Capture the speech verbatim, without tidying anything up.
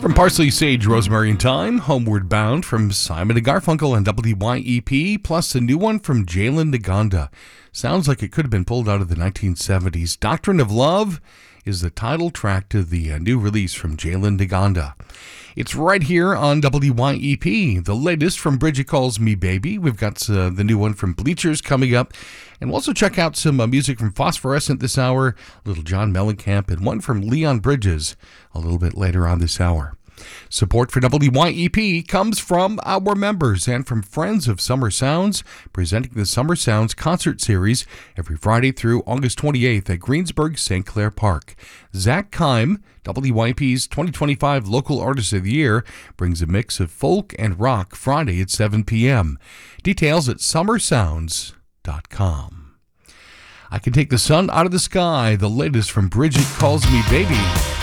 From Parsley, Sage, Rosemary, and Thyme, Homeward Bound from Simon and Garfunkel on W Y E P, plus a new one from Jalen Naganda. Sounds like it could have been pulled out of the nineteen seventies. Doctrine of Love is the title track to the uh, new release from Jalen Naganda. It's right here on W Y E P. The latest from Bridget Calls Me Baby. We've got uh, the new one from Bleachers coming up. And we'll also check out some uh, music from Phosphorescent this hour, little John Mellencamp, and one from Leon Bridges a little bit later on this hour. Support for W Y E P comes from our members and from Friends of Summer Sounds, presenting the Summer Sounds concert series every Friday through August twenty-eighth at Greensburg Saint Clair Park. Zach Keim, W Y E P's twenty twenty-five Local Artist of the Year, brings a mix of folk and rock Friday at seven p.m. Details at summer sounds dot com. I Can Take the Sun Out of the Sky, the latest from Bridget Calls Me Baby.